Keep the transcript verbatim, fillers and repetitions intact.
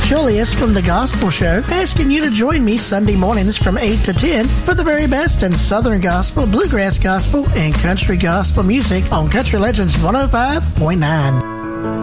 Julius from The Gospel Show, asking you to join me Sunday mornings from eight to ten for the very best in Southern Gospel, Bluegrass Gospel, and Country Gospel music on Country Legends one oh five point nine.